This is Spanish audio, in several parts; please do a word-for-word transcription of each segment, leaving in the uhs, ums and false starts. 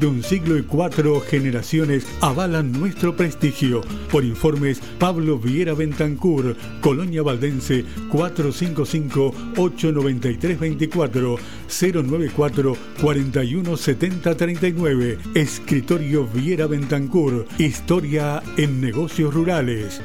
de un siglo y cuatro generaciones avalan nuestro prestigio. Por informes, Pablo Viera Bentancur, Colonia Valdense, cuatro cinco cinco, ocho nueve tres dos cuatro, cero nueve cuatro, cuatro uno siete cero tres nueve. Escritorio Viera Bentancur, historia en negocios rurales.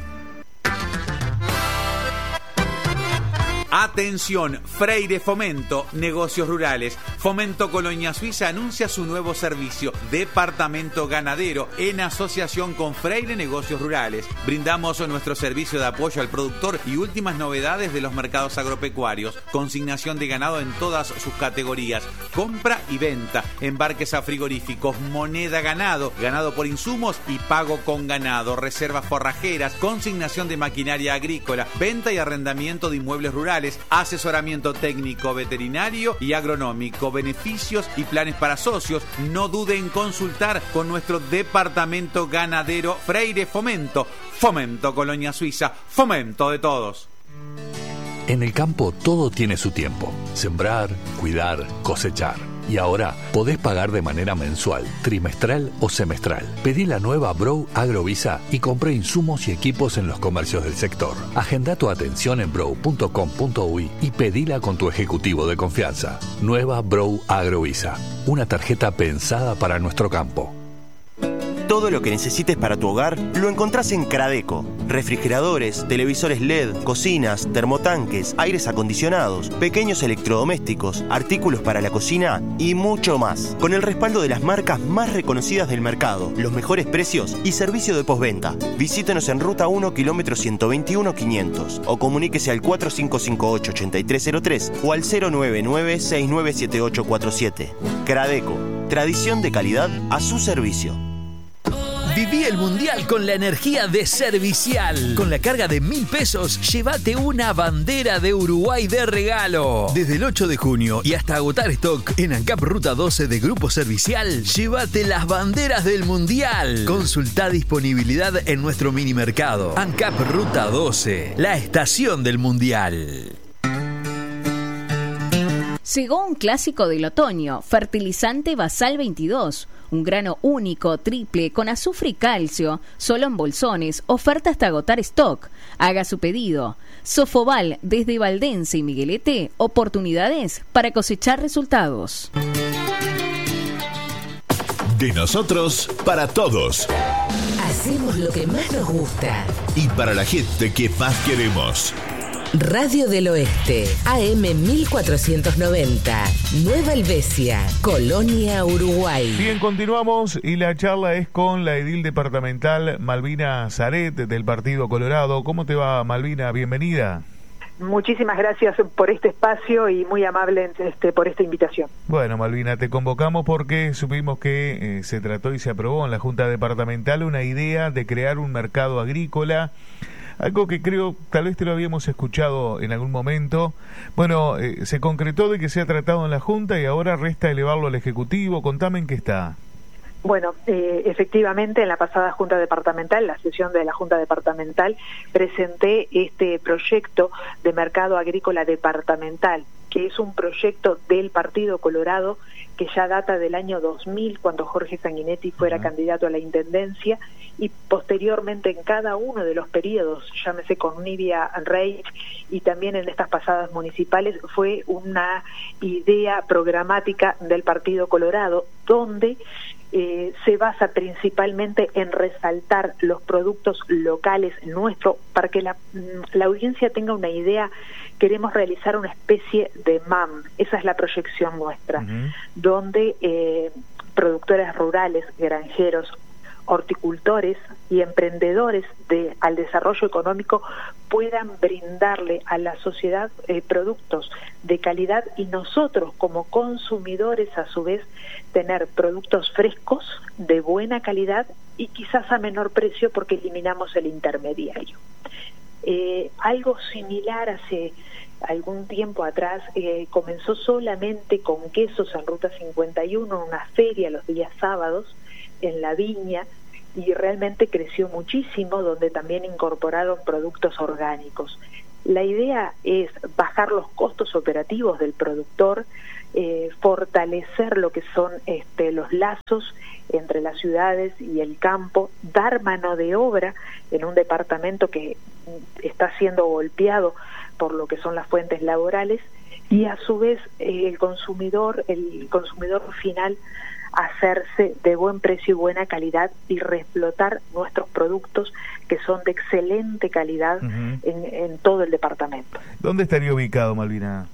Atención, Freire Fomento, negocios rurales. Fomento Colonia Suiza anuncia su nuevo servicio, Departamento Ganadero, en asociación con Freire Negocios Rurales. Brindamos nuestro servicio de apoyo al productor y últimas novedades de los mercados agropecuarios. Consignación de ganado en todas sus categorías. Compra y venta, embarques a frigoríficos, moneda ganado, ganado por insumos y pago con ganado, reservas forrajeras, consignación de maquinaria agrícola, venta y arrendamiento de inmuebles rurales, asesoramiento técnico veterinario y agronómico, beneficios y planes para socios. No dude en consultar con nuestro departamento ganadero Freire Fomento. Fomento Colonia Suiza, fomento de todos. En el campo todo tiene su tiempo. Sembrar, cuidar, cosechar. Y ahora podés pagar de manera mensual, trimestral o semestral. Pedí la nueva Brow Agrovisa y compré insumos y equipos en los comercios del sector. Agenda tu atención en brow punto com punto uy y pedila con tu ejecutivo de confianza. Nueva Brow Agrovisa, una tarjeta pensada para nuestro campo. Todo lo que necesites para tu hogar lo encontrás en Cradeco. Refrigeradores, televisores L E D, cocinas, termotanques, aires acondicionados, pequeños electrodomésticos, artículos para la cocina y mucho más. Con el respaldo de las marcas más reconocidas del mercado, los mejores precios y servicio de postventa. Visítenos en Ruta uno, kilómetro ciento veintiuno, quinientos o comuníquese al cuatro cinco cinco ocho, ocho tres cero tres o al cero nueve nueve, seis nueve siete ocho cuatro siete. Cradeco, tradición de calidad a su servicio. Viví el Mundial con la energía de Servicial. Con la carga de mil pesos, llévate una bandera de Uruguay de regalo. Desde el ocho de junio y hasta agotar stock en ANCAP Ruta doce de Grupo Servicial, llévate las banderas del Mundial. Consulta disponibilidad en nuestro mini mercado. ANCAP Ruta doce, la estación del Mundial. Llegó un clásico del otoño, fertilizante Basal veintidós. Un grano único, triple, con azufre y calcio, solo en bolsones, oferta hasta agotar stock. Haga su pedido. Sofobal, desde Valdense y Miguelete, oportunidades para cosechar resultados. De nosotros, para todos. Hacemos lo que más nos gusta. Y para la gente que más queremos. Radio del Oeste, A M mil cuatrocientos noventa, Nueva Helvecia, Colonia, Uruguay. Bien, continuamos y la charla es con la edil departamental Malvina Zaret del Partido Colorado. ¿Cómo te va, Malvina? Bienvenida. Muchísimas gracias por este espacio y muy amable este, por esta invitación. Bueno, Malvina, te convocamos porque supimos que eh, se trató y se aprobó en la Junta Departamental una idea de crear un mercado agrícola. Algo que creo, tal vez te lo habíamos escuchado en algún momento. Bueno, eh, se concretó de que se ha tratado en la Junta y ahora resta elevarlo al Ejecutivo. Contame en qué está. Bueno, eh, efectivamente en la pasada Junta Departamental, la sesión de la Junta Departamental, presenté este proyecto de mercado agrícola departamental, que es un proyecto del Partido Colorado que ya data del año dos mil, cuando Jorge Sanguinetti fuera uh-huh. candidato a la Intendencia, y posteriormente en cada uno de los periodos, llámese con Nidia Reich y también en estas pasadas municipales, fue una idea programática del Partido Colorado, donde eh, se basa principalmente en resaltar los productos locales nuestros. Para que la, la audiencia tenga una idea, queremos realizar una especie de M A M, esa es la proyección nuestra, uh-huh. donde eh, productores rurales, granjeros, horticultores y emprendedores de al desarrollo económico puedan brindarle a la sociedad eh, productos de calidad, y nosotros como consumidores a su vez tener productos frescos de buena calidad y quizás a menor precio porque eliminamos el intermediario. Eh, algo similar hace algún tiempo atrás eh, comenzó solamente con quesos en Ruta cincuenta y uno, una feria los días sábados en la viña, y realmente creció muchísimo, donde también incorporaron productos orgánicos. La idea es bajar los costos operativos del productor, eh, fortalecer lo que son este, los lazos entre las ciudades y el campo, dar mano de obra en un departamento que está siendo golpeado por lo que son las fuentes laborales, y a su vez eh, el consumidor, el consumidor final, hacerse de buen precio y buena calidad y reexplotar nuestros productos que son de excelente calidad uh-huh. en, en todo el departamento. ¿Dónde estaría ubicado, Malvina?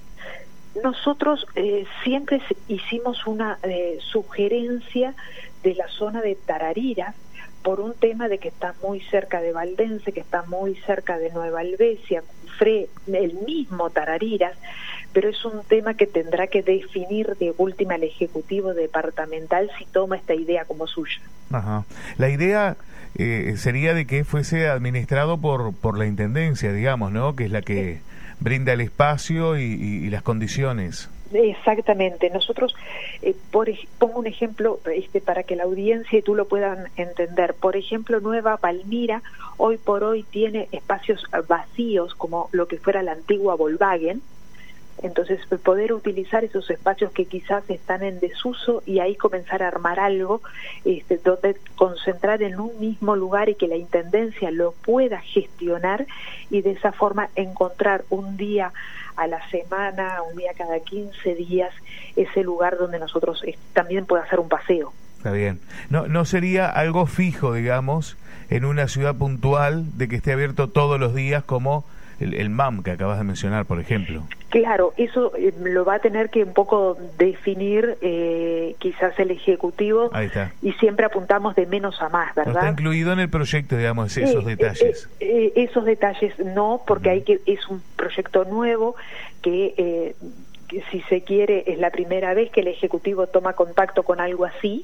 Nosotros eh, siempre hicimos una eh, sugerencia de la zona de Tarariras, por un tema de que está muy cerca de Valdense, que está muy cerca de Nueva Albesia, Cufré, el mismo Tarariras, pero es un tema que tendrá que definir de última el Ejecutivo Departamental si toma esta idea como suya. Ajá. La idea eh, sería de que fuese administrado por, por la Intendencia, digamos, ¿no? Que es la que sí. brinda el espacio y, y, y las condiciones. Exactamente. Nosotros, eh, por pongo un ejemplo este, para que la audiencia y tú lo puedan entender. Por ejemplo, Nueva Palmira hoy por hoy tiene espacios vacíos como lo que fuera la antigua Volkswagen. Entonces, poder utilizar esos espacios que quizás están en desuso y ahí comenzar a armar algo, este, donde concentrar en un mismo lugar y que la Intendencia lo pueda gestionar y de esa forma encontrar un día a la semana, un día cada quince días, ese lugar donde nosotros eh, también pueda hacer un paseo. Está bien. No, no sería algo fijo, digamos, en una ciudad puntual de que esté abierto todos los días como el, el M A M que acabas de mencionar, por ejemplo. Claro, eso eh, lo va a tener que un poco definir eh, quizás el Ejecutivo. Ahí está. Y siempre apuntamos de menos a más, ¿verdad? No está incluido en el proyecto, digamos, esos eh, detalles. Eh, eh, esos detalles no, porque uh-huh. hay que es un proyecto nuevo que... Eh, que si se quiere es la primera vez que el Ejecutivo toma contacto con algo así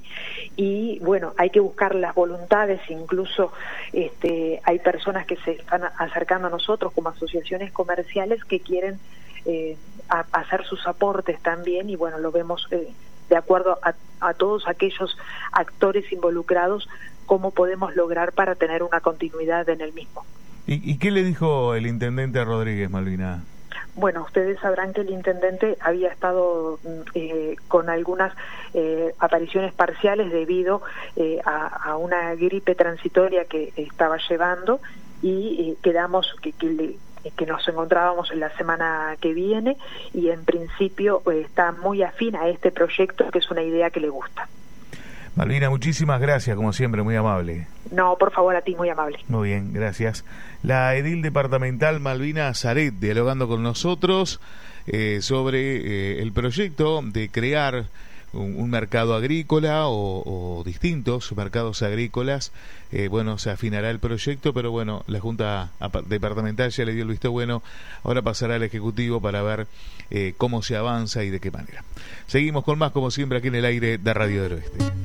y bueno, hay que buscar las voluntades, incluso este, hay personas que se están acercando a nosotros como asociaciones comerciales que quieren eh, a, hacer sus aportes también y bueno, lo vemos eh, de acuerdo a, a todos aquellos actores involucrados, cómo podemos lograr para tener una continuidad en el mismo. ¿Y, y qué le dijo el Intendente Rodríguez, Malvina? Bueno, ustedes sabrán que el intendente había estado eh, con algunas eh, apariciones parciales debido eh, a, a una gripe transitoria que estaba llevando y eh, quedamos que, que, le, que nos encontrábamos en la semana que viene y en principio eh, está muy afín a este proyecto, que es una idea que le gusta. Malvina, muchísimas gracias, como siempre, muy amable. No, por favor, a ti, muy amable. Muy bien, gracias. La edil departamental Malvina Zaret, dialogando con nosotros eh, sobre eh, el proyecto de crear un, un mercado agrícola o, o distintos mercados agrícolas. Eh, bueno, se afinará el proyecto, pero bueno, la Junta Departamental ya le dio el visto bueno. Ahora pasará al Ejecutivo para ver eh, cómo se avanza y de qué manera. Seguimos con más, como siempre, aquí en el aire de Radio del Oeste.